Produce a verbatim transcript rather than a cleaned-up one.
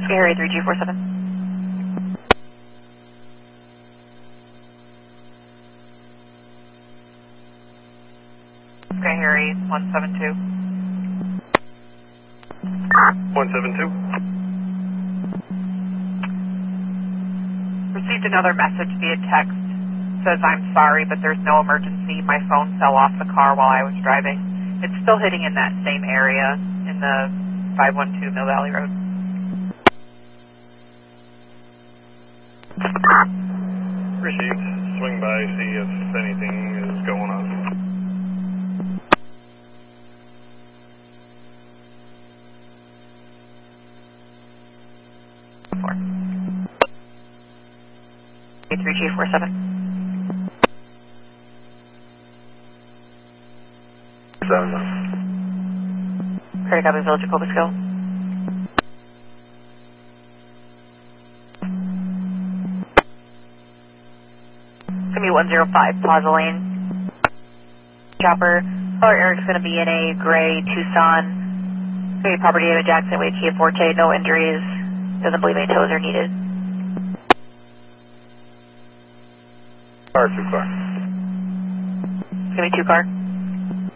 Harry three G four seven. Okay, Harry one seven two. one seven two. Received another message via text. Says, I'm sorry, but there's no emergency. My phone fell off the car while I was driving. It's still hitting in that same area in the five one two Mill Valley Road. Received. Swing by, see if anything is going on. Four. three G four seven. Seven. Credit copy, Village of Cobus Hill. Commute one zero five, Plaza Lane. Chopper. Color Eric's going to be in a gray Tucson. Gray property of Jackson, Wade, Kia Forte, no injuries. Doesn't believe any tows are needed. Car, two car. It's going to be two car.